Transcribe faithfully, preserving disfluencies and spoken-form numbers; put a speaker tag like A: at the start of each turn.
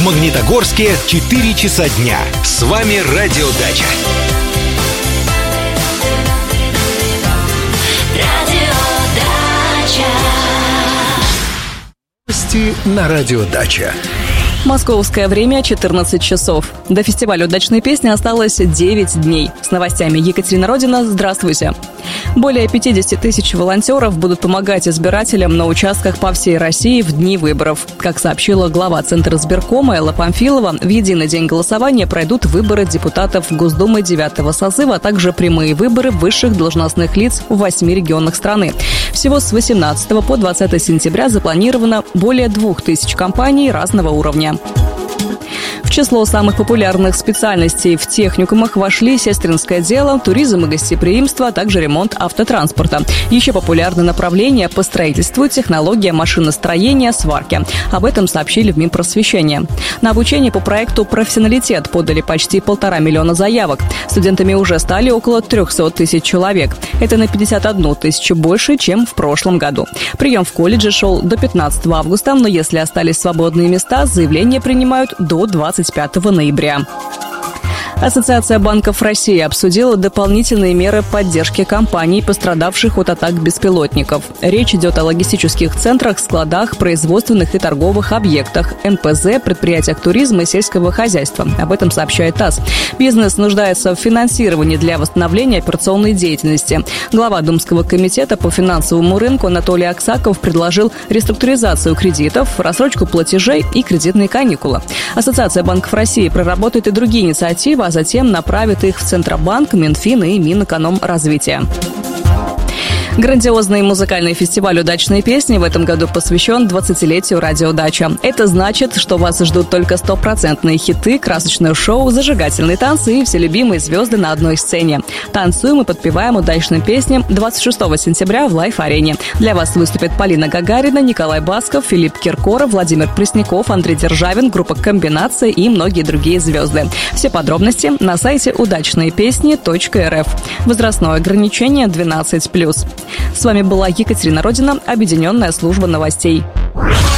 A: Магнитогорске четыре часа дня. С вами Радиодача. Новости на Радиодача.
B: Московское время четырнадцать часов. До фестиваля «Удачной песни» осталось девять дней. С новостями Екатерина Родина. Здравствуйте. Более пятьдесят тысяч волонтеров будут помогать избирателям на участках по всей России в дни выборов. Как сообщила глава Центра избиркома Элла Памфилова, в единый день голосования пройдут выборы депутатов Госдумы девятого созыва, а также прямые выборы высших должностных лиц в восьми регионах страны. Всего с восемнадцатого по двадцатое сентября запланировано более двух тысяч кампаний разного уровня. В число самых популярных специальностей в техникумах вошли сестринское дело, туризм и гостеприимство, а также ремонт автотранспорта. Еще популярны направления по строительству, технология машиностроения, сварки. Об этом сообщили в Минпросвещения. На обучение по проекту «Профессионалитет» подали почти полтора миллиона заявок. Студентами уже стали около трехсот тысяч человек. Это на пятьдесят одну тысячу больше, чем в прошлом году. Прием в колледже шел до пятнадцатого августа, но если остались свободные места, заявления принимают до двадцать пятого ноября. Ассоциация банков России обсудила дополнительные меры поддержки компаний, пострадавших от атак беспилотников. Речь идет о логистических центрах, складах, производственных и торговых объектах, эн пэ зэ, предприятиях туризма и сельского хозяйства. Об этом сообщает ТАСС. Бизнес нуждается в финансировании для восстановления операционной деятельности. Глава Думского комитета по финансовому рынку Анатолий Аксаков предложил реструктуризацию кредитов, рассрочку платежей и кредитные каникулы. Ассоциация банков России проработает и другие инициативы, а затем направит их в Центробанк, Минфин и Минэкономразвития. Грандиозный музыкальный фестиваль «Удачные песни» в этом году посвящен двадцатилетию «Радиодача». Это значит, что вас ждут только стопроцентные хиты, красочное шоу, зажигательные танцы и все любимые звезды на одной сцене. Танцуем и подпеваем удачным песням двадцать шестого сентября в Лайф-арене. Для вас выступят Полина Гагарина, Николай Басков, Филипп Киркоров, Владимир Пресняков, Андрей Державин, группа «Комбинация» и многие другие звезды. Все подробности на сайте удачные песни точка эр эф. Возрастное ограничение двенадцать плюс. С вами была Екатерина Родина, Объединенная служба новостей.